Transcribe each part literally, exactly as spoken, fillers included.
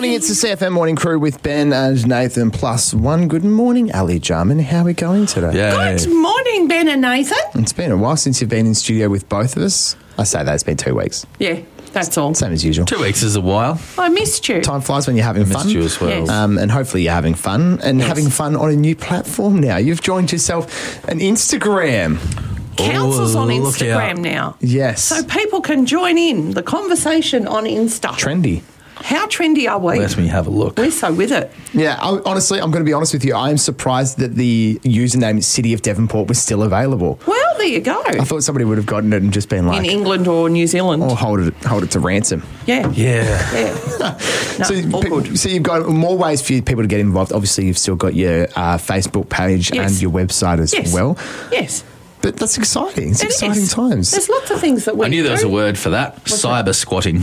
morning. It's the C F M Morning Crew with Ben and Nathan plus one. Good morning, Ali Jarman. How are we going today? Yeah. Good morning, Ben and Nathan. It's been a while since you've been in studio with both of us. I say that, it's been two weeks. Yeah, that's all. Same as usual. Two weeks is a while. I missed you. Time flies when you're having I fun. missed you as well. Yes. Um, and hopefully you're having fun and Yes. having fun on a new platform now. You've joined yourself an Instagram. Council's Oh, on look Instagram out. now. Yes. So people can join in the conversation on Insta. Trendy. How trendy are we? Let me have a look. We're so with it. Yeah, I, honestly, I'm going to be honest with you. I am surprised that the username City of Devonport was still available. Well, there you go. I thought somebody would have gotten it and just been like, In England or New Zealand. oh, hold it, hold it to ransom. Yeah. Yeah. Yeah. No, so, all pe- good. so you've got more ways for you- people to get involved. Obviously, you've still got your uh, Facebook page Yes. and your website as Yes. well. Yes. But that's exciting. It's It exciting is. times. There's lots of things that we I knew there was do. a word for that. Cyber squatting.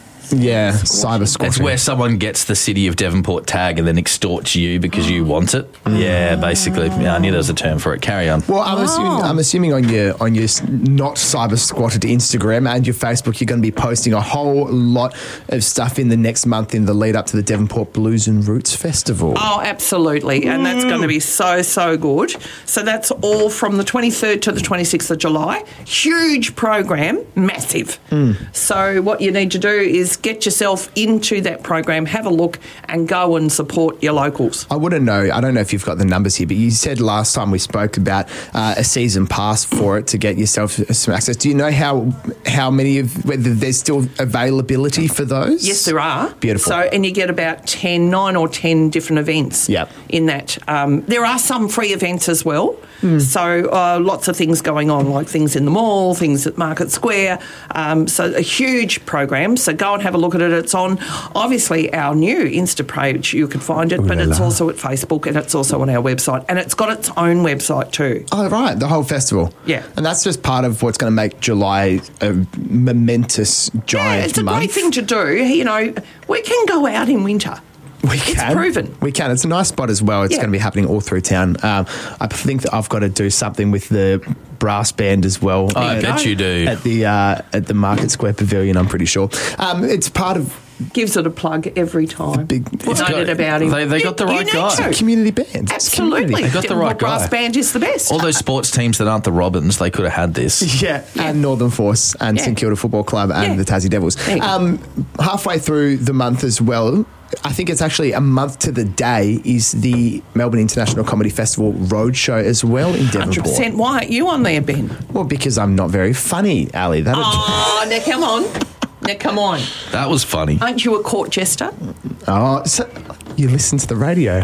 Yeah, cyber squatting. It's where someone gets the City of Devonport tag and then extorts you because you want it. Yeah, basically. Yeah, I knew there was a term for it. Carry on. Well, I'm, assuming, I'm assuming on your on your s- not cyber squatted Instagram and your Facebook, you're going to be posting a whole lot of stuff in the next month in the lead up to the Devonport Blues and Roots Festival. Oh, absolutely. And that's going to be so, so good. So that's all from the twenty-third to the twenty-sixth of July. Huge program, massive. So what you need to do is get yourself into that program, have a look and go and support your locals. I wouldn't know. I don't know if you've got the numbers here, but you said last time we spoke about uh, a season pass for it to get yourself some access. Do you know how how many of whether there's still availability for those? Yes, there are. Beautiful. So, and you get about ten, nine or ten different events Yep. in that. Um, there are some free events as well. Hmm. So uh, lots of things going on, like things in the mall, things at Market Square. Um, so a huge program. So go and have a look at it. It's on, obviously, our new Insta page. You can find it, Ooh but la it's la. also at Facebook and it's also on our website. And it's got its own website too. Oh, right, the whole festival. Yeah. And that's just part of what's going to make July a momentous giant Yeah, it's a month. great thing to do. You know, we can go out in winter. We It's can. proven. We can. It's a nice spot as well. It's Yeah. going to be happening all through town. Um, I think that I've got to do something with the brass band as well. I at, bet you do. At the uh, at the Market Square Pavilion, I'm pretty sure. Um, it's part of Gives it a plug every time. big- We've It's known got- it about him. they- they got the You- you right need guy. to. community band. It's Absolutely. community. They got the Devonport right guy. Brass Band is the best. All those sports teams that aren't the Robins, they could have had this. Yeah, and Northern Force and Yeah. St Kilda Football Club and Yeah. the Tassie Devils. There you go. Um, halfway through the month as well, I think it's actually a month to the day, is the Melbourne International Comedy Festival Roadshow as well in one hundred Devonport. percent. Why aren't you on there, Ben? Well, because I'm not very funny, Ali. That Oh, now come on. Now come on. That was funny. Aren't you a court jester? Oh, so you listen to the radio.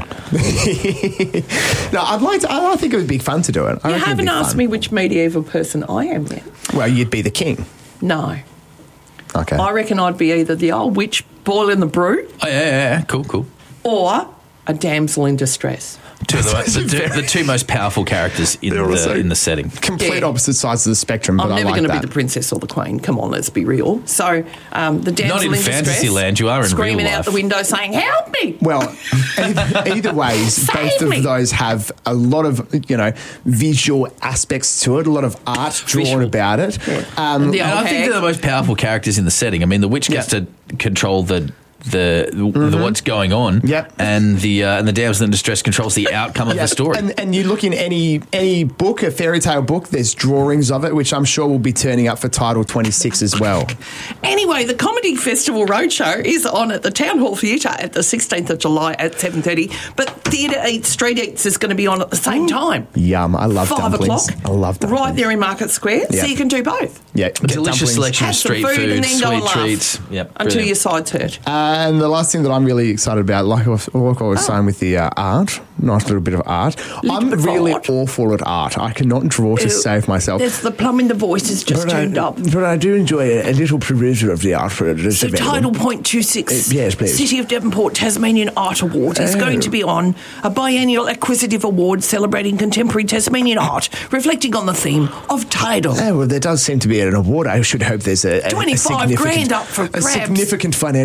No, I'd like to. I think it would be fun to do it. I You reckon it'd haven't be asked fun. me which medieval person I am yet. Well, you'd be the king. No. Okay. I reckon I'd be either the old witch boiling the brew Oh, yeah, yeah, yeah. Cool, cool. or a damsel in distress. Two of the, the, two, the two most powerful characters in They're also the in the setting. Complete Yeah. opposite sides of the spectrum, but I'm I never like going to that. be the princess or the queen. Come on, let's be real. So um, the damsel Not in in distress, Fantasyland, you are in screaming real out life. the window saying, "Help me!" Well, either, either ways, Save both me. of those have a lot of, you know, visual aspects to it, a lot of art drawn Visual. about it. Um, The And old I think hag. they're the most powerful characters in the setting. I mean, the witch gets Yeah. to control the the, the what's going on, Yep. and the uh, and the damsel in distress controls the outcome of yeah, the story. And, and you look in any any book, a fairy tale book, there's drawings of it, which I'm sure will be turning up for Title twenty-six as well. Anyway, the Comedy Festival Roadshow is on at the Town Hall Theatre at the sixteenth of July at seven thirty, but Theatre Eats, Street Eats is going to be on at the same time. Yum, I love Five dumplings. o'clock. I love dumplings. Right there in Market Square, Yeah. so you can do both. Yeah, a get delicious dumplings. selection Have of some street food food, and then go and sweet laugh treats. Yep, until brilliant. your sides hurt. And the last thing that I'm really excited about, like I was, like I was saying with the uh, art, nice little bit of art. I'm bit of really art. awful at art. I cannot draw to Ew. save myself. There's the plumbing, the voice is just But I, tuned up. but I do enjoy a, a little perusal of the art for it. So Title point two six, Uh, yes, please. City of Devonport Tasmanian Art Award is Oh. going to be on a biennial acquisitive award celebrating contemporary Tasmanian art, reflecting on the theme of tidal. Oh, well, there does seem to be an award. I should hope there's a, a, a twenty-five significant, grand up for a grabs. significant financial sum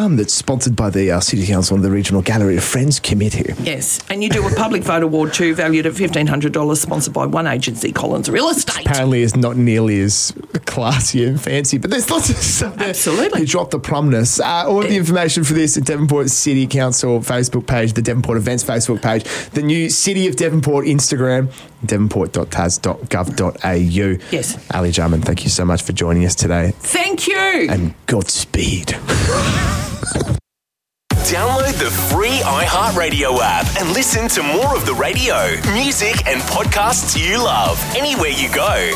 um, that's sponsored by the uh, City Council and the Regional Gallery of Friends Committee. Yes, and you do a public vote award too, valued at fifteen hundred dollars, sponsored by one agency, Collins Real Estate. Apparently is not nearly as classy and fancy, but there's lots of stuff there. Absolutely. You drop the promness. Uh, all of the information for this at Devonport City Council Facebook page, the Devonport Events Facebook page, the new City of Devonport Instagram, devonport dot tas dot gov dot a u. Yes. Ali Jarman, thank you so much for joining us today. Thank you. And Godspeed. Download the free iHeartRadio app and listen to more of the radio, music and podcasts you love anywhere you go.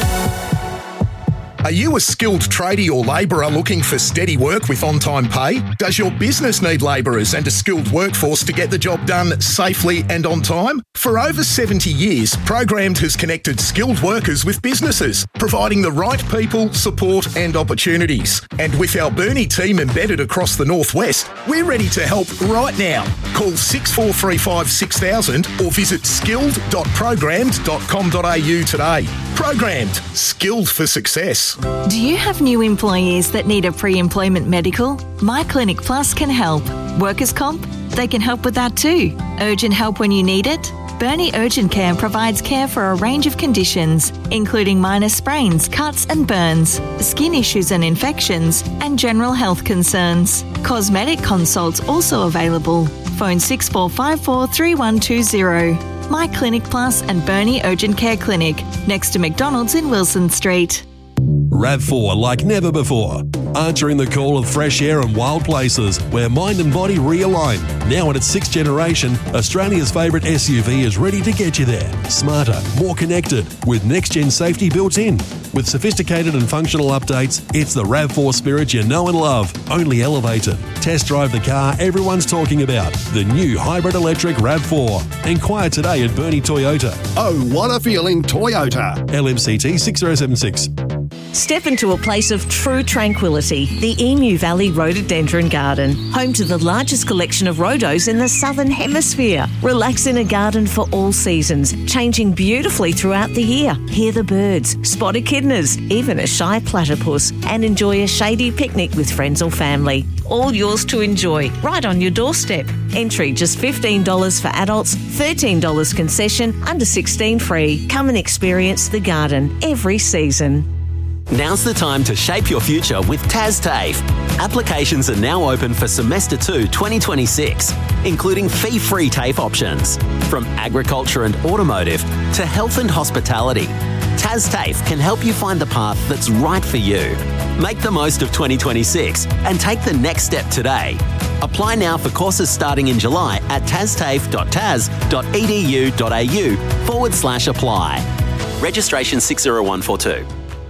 Are you a skilled tradie or labourer looking for steady work with on-time pay? Does your business need labourers and a skilled workforce to get the job done safely and on time? For over seventy years, Programmed has connected skilled workers with businesses, providing the right people, support and opportunities. And with our Burnie team embedded across the Northwest, we're ready to help right now. Call six four three five six thousand or visit skilled dot programmed dot com dot a u today. Programmed, skilled for success. Do you have new employees that need a pre-employment medical? My Clinic Plus can help. Workers' comp? They can help with that too. Urgent help when you need it? Burnie Urgent Care provides care for a range of conditions, including minor sprains, cuts and burns, skin issues and infections, and general health concerns. Cosmetic consults also available. Phone six four five four three one two zero. My Clinic Plus and Burnie Urgent Care Clinic, next to McDonald's in Wilson Street. RAV four like never before. Answering the call of fresh air and wild places where mind and body realign. Now in its sixth generation, Australia's favourite S U V is ready to get you there. Smarter, more connected, with next-gen safety built in. With sophisticated and functional updates, it's the RAV four spirit you know and love, only elevated. Test drive the car everyone's talking about, the new hybrid electric RAV four. Inquire today at Burnie Toyota. Oh, what a feeling, Toyota. L M C T six zero seven six. Step into a place of true tranquility, the Emu Valley Rhododendron Garden, home to the largest collection of rhodos in the Southern Hemisphere. Relax in a garden for all seasons, changing beautifully throughout the year. Hear the birds, spot echidnas, even a shy platypus, and enjoy a shady picnic with friends or family. All yours to enjoy, right on your doorstep. Entry just fifteen dollars for adults, thirteen dollars concession, under sixteen free. Come and experience the garden every season. Now's the time to shape your future with TASTAFE. Applications are now open for Semester two twenty twenty-six, including fee-free TAFE options. From agriculture and automotive to health and hospitality, TASTAFE can help you find the path that's right for you. Make the most of twenty twenty-six and take the next step today. Apply now for courses starting in July at tastafe dot tas dot e d u dot a u forward slash apply. Registration six zero one four two.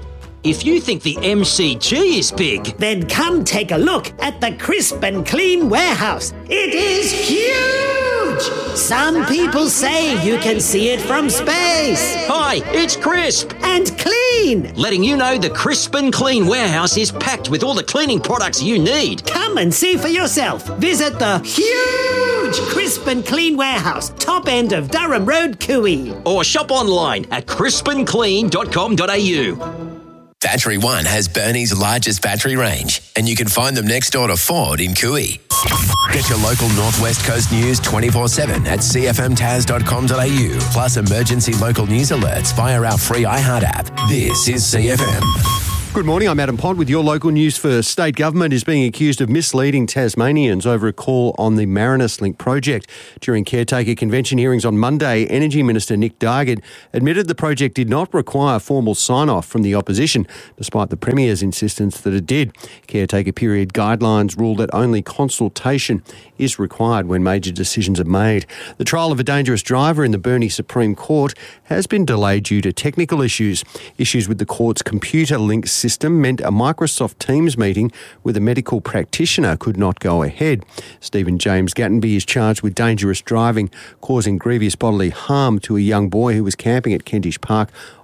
If you think the M C G is big, then come take a look at the Crisp and Clean Warehouse. It is huge! Some people say you can see it from space. Hi, it's Crisp. And Clean. Letting you know the Crisp and Clean Warehouse is packed with all the cleaning products you need. Come and see for yourself. Visit the huge Crisp and Clean Warehouse, top end of Durham Road, Cooey. Or shop online at crisp and clean dot com dot a u. Battery One has Burnie's largest battery range, and you can find them next door to Ford in Cooey. Get your local Northwest Coast news twenty-four seven at c f m tas dot com dot a u, plus emergency local news alerts via our free iHeart app. This is C F M. Good morning, I'm Adam Pond with your local news first. State government is being accused of misleading Tasmanians over a call on the Marinus Link project. During caretaker convention hearings on Monday, Energy Minister Nick Dargett admitted the project did not require formal sign-off from the opposition, despite the Premier's insistence that it did. Caretaker period guidelines rule that only consultation is required when major decisions are made. The trial of a dangerous driver in the Burnie Supreme Court has been delayed due to technical issues. Issues with the court's computer link system meant a Microsoft Teams meeting with a medical practitioner could not go ahead. Stephen James Gattenby is charged with dangerous driving, causing grievous bodily harm to a young boy who was camping at Kentish Park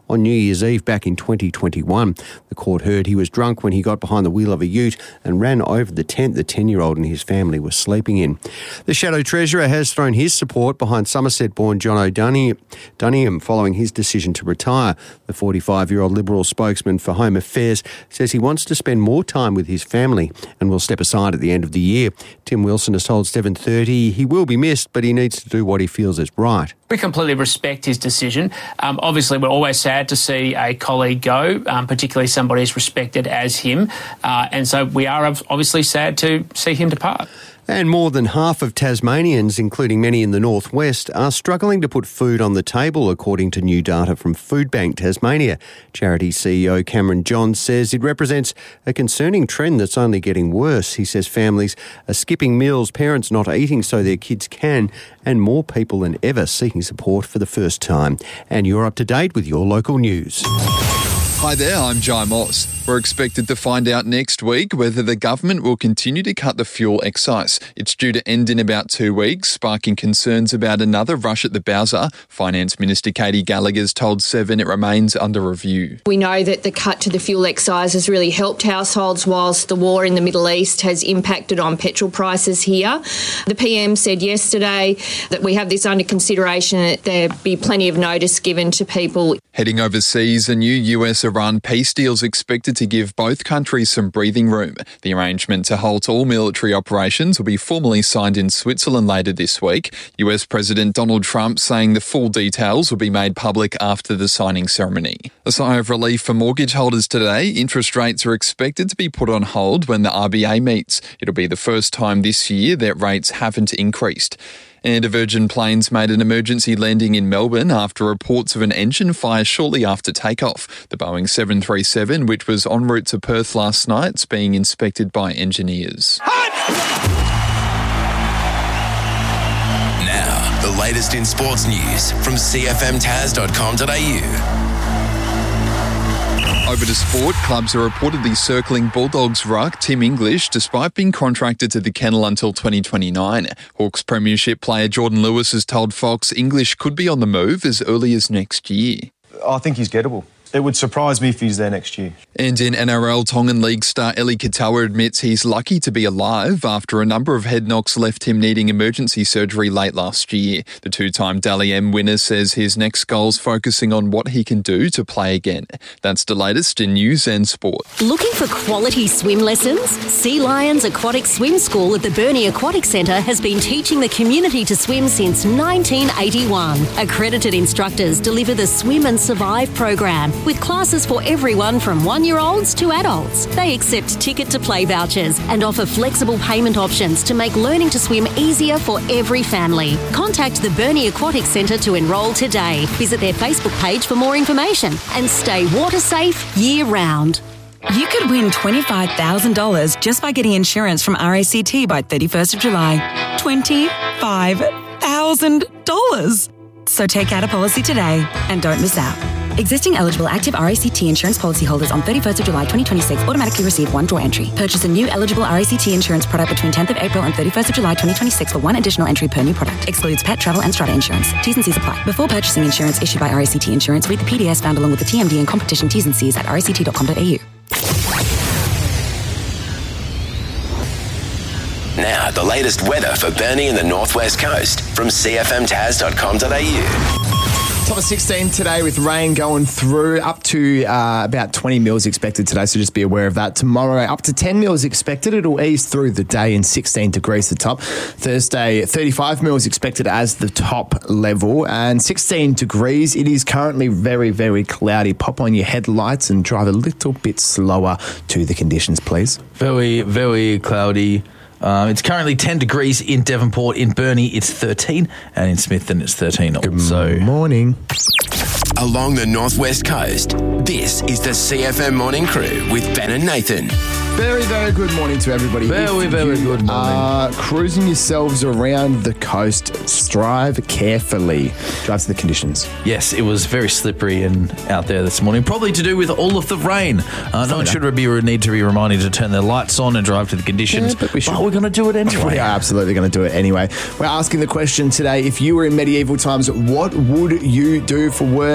on New Year's Eve back in twenty twenty-one. The court heard he was drunk when he got behind the wheel of a ute and ran over the tent the ten-year-old and his family were sleeping in. The Shadow Treasurer has thrown his support behind Somerset-born John O'Dunningham following his decision to retire. The forty-five-year-old Liberal spokesman for Home Affairs says he wants to spend more time with his family and will step aside at the end of the year. Tim Wilson has told seven thirty he will be missed, but he needs to do what he feels is right. We completely respect his decision. Um, obviously, we're always sad to see a colleague go, um, particularly somebody as respected as him. Uh, and so we are obviously sad to see him depart. And more than half of Tasmanians, including many in the northwest, are struggling to put food on the table, according to new data from Foodbank Tasmania. Charity C E O Cameron Johns says it represents a concerning trend that's only getting worse. He says families are skipping meals, parents not eating so their kids can, and more people than ever seeking support for the first time. And you're up to date with your local news. Hi there, I'm Jai Moss. We're expected to find out next week whether the government will continue to cut the fuel excise. It's due to end in about two weeks, sparking concerns about another rush at the Bowser. Finance Minister Katie Gallagher's told Seven it remains under review. We know that the cut to the fuel excise has really helped households whilst the war in the Middle East has impacted on petrol prices here. The P M said yesterday that we have this under consideration, that there be plenty of notice given to people. Heading overseas, a new U S-Iran peace deal is expected to give both countries some breathing room. The arrangement to halt all military operations will be formally signed in Switzerland later this week. U S President Donald Trump saying the full details will be made public after the signing ceremony. A sigh of relief for mortgage holders today. Interest rates are expected to be put on hold when the R B A meets. It'll be the first time this year that rates haven't increased. And a Virgin Planes made an emergency landing in Melbourne after reports of an engine fire shortly after takeoff. The Boeing seven thirty-seven, which was en route to Perth last night, is being inspected by engineers. Now, the latest in sports news from c f m taz dot com dot a u. Over to sport, clubs are reportedly circling Bulldogs ruck Tim English despite being contracted to the kennel until twenty twenty-nine. Hawks premiership player Jordan Lewis has told Fox English could be on the move as early as next year. I think he's gettable. It would surprise me if he's there next year. And in N R L, Tongan League star Eli Katoa admits he's lucky to be alive after a number of head knocks left him needing emergency surgery late last year. The two-time Dally M winner says his next goal's focusing on what he can do to play again. That's the latest in news and sport. Looking for quality swim lessons? Sea Lions Aquatic Swim School at the Burnie Aquatic Centre has been teaching the community to swim since nineteen eighty-one. Accredited instructors deliver the Swim and Survive program, with classes for everyone from one-year-olds to adults. They accept ticket-to-play vouchers and offer flexible payment options to make learning to swim easier for every family. Contact the Burnie Aquatic Centre to enrol today. Visit their Facebook page for more information and stay water safe year-round. You could win twenty-five thousand dollars just by getting insurance from R A C T by thirty-first of July. twenty-five thousand dollars. So take out a policy today and don't miss out. Existing eligible active R A C T insurance policyholders on thirty-first of July twenty twenty-six automatically receive one draw entry. Purchase a new eligible R A C T insurance product between tenth of April and thirty-first of July twenty twenty-six for one additional entry per new product. Excludes pet, travel and strata insurance. T's and C's apply. Before purchasing insurance issued by R A C T Insurance, read the P D S found along with the T M D and competition T's and C's at r a c t dot com dot a u. Now, the latest weather for Burnie and the Northwest Coast from c f m taz dot com dot a u. Top of sixteen today with rain going through, up to uh, about twenty mils expected today, so just be aware of that. Tomorrow, up to ten mils expected. It'll ease through the day and sixteen degrees the top. Thursday, thirty-five mils expected as the top level and sixteen degrees. It is currently very, very cloudy. Pop on your headlights and drive a little bit slower to the conditions, please. Very, very cloudy. Um, it's currently ten degrees in Devonport. In Burnie, it's thirteen. And in Smithton, it's thirteen also. Good morning. Along the Northwest Coast, this is the C F M Morning Crew with Ben and Nathan. Very, very good morning to everybody. Very, if very you good morning. are cruising yourselves around the coast, strive carefully. Drive to the conditions. Yes, it was very slippery and out there this morning. Probably to do with all of the rain. Uh, no one should be need to be reminded to turn their lights on and drive to the conditions. Yeah, but we should. But we're going to do it anyway. We are absolutely going to do it anyway. We're asking the question today, if you were in medieval times, what would you do for work?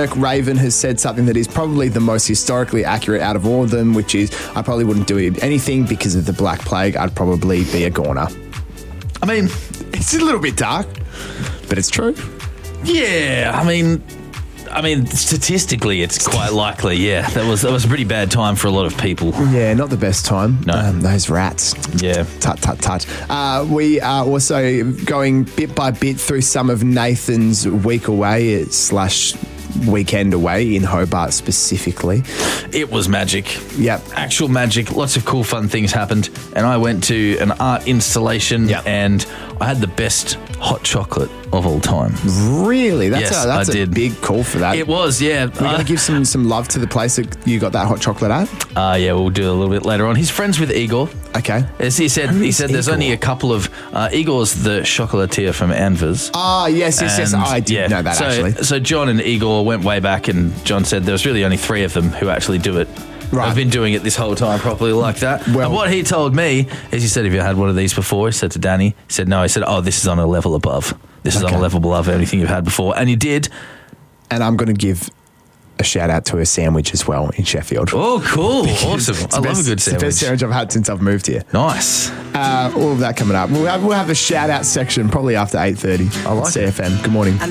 bloke, Raven, has said something that is probably the most historically accurate out of all of them, which is, I probably wouldn't do anything because of the Black Plague. I'd probably be a goner. I mean, it's a little bit dark, but it's true. Yeah, I mean... I mean, statistically, it's quite likely. Yeah, that was that was a pretty bad time for a lot of people. Yeah, not the best time. No, um, those rats. Yeah, tut tut tut. Uh, we are also going bit by bit through some of Nathan's week away slash weekend away in Hobart specifically. It was magic. Yep, actual magic. Lots of cool, fun things happened, and I went to an art installation, yep. and I had the best hot chocolate of all time. Really? That's yes, a, that's I a did. big call for that. It was, yeah. We're going uh, to give some, some love to the place that you got that hot chocolate at. Uh, yeah, we'll do it a little bit later on. He's friends with Igor. Okay. As he said, Who he is said there's Igor? only a couple of... Uh, Igor's the chocolatier from Anvers. Ah, yes, yes, yes. And, I did yeah, know that, so, actually. So John and Igor went way back, and John said there was really only three of them who actually do it. Right. I've been doing it this whole time properly like that. Well, and what he told me is he said, have you had one of these before? He said to Danny. He said, no. He said, oh, this is on a level above. This is Okay. on a level above anything you've had before. And he did. And I'm going to give a shout out to a sandwich as well in Sheffield. Oh, cool. Awesome. It's I the love best- a good It's the sandwich. best sandwich I've had since I've moved here. Nice. Uh, all of that coming up. We'll have, we'll have a shout out section probably after eight thirty. I like C F M. Good morning.